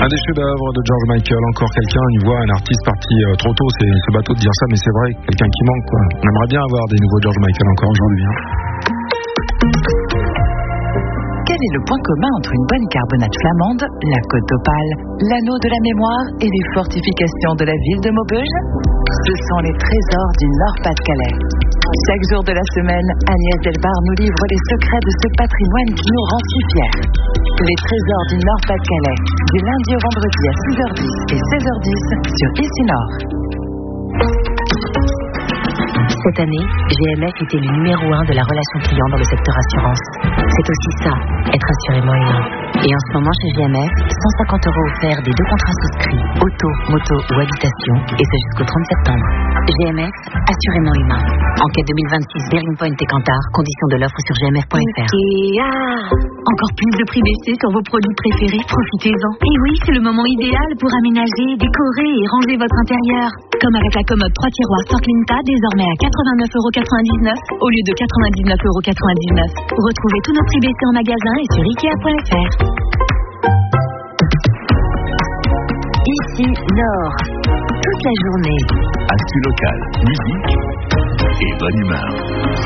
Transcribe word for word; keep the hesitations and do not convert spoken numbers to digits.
Un des chefs-d'œuvre de George Michael, encore quelqu'un, une voix, un artiste parti euh, trop tôt, c'est, c'est bateau de dire ça, mais c'est vrai, quelqu'un qui manque, quoi. On aimerait bien avoir des nouveaux George Michael encore aujourd'hui. Hein. Quel est le point commun entre une bonne carbonate flamande, la côte opale, l'anneau de la mémoire et les fortifications de la ville de Maubeuge? Ce sont les trésors du Nord-Pas-de-Calais. Chaque jour de la semaine, Agnès Delbar nous livre les secrets de ce patrimoine qui nous rend si fiers. Les trésors du Nord-Pas-de-Calais, du lundi au vendredi à six heures dix et seize heures dix sur Ici Nord. Cette année, G M F était le numéro un de la relation client dans le secteur assurance. C'est aussi ça, être assurément humain. Et en ce moment chez G M F, cent cinquante euros offerts des deux contrats souscrits, auto, moto ou habitation, et c'est jusqu'au trente septembre. G M F, assurément humain. Enquête deux mille vingt-six, Bearing Point et Kantar, conditions de l'offre sur g m f point f r. Encore plus de prix baissés sur vos produits préférés, profitez-en. Et oui, c'est le moment idéal pour aménager, décorer et ranger votre intérieur. Comme avec la commode trois tiroirs Sortlinta, désormais à quatre-vingt-neuf euros quatre-vingt-dix-neuf au lieu de quatre-vingt-dix-neuf euros quatre-vingt-dix-neuf. Retrouvez tous nos prix baissés en magasin et sur ikea point f r. Ici Nord, toute la journée. Actu local, musique et bonne humeur.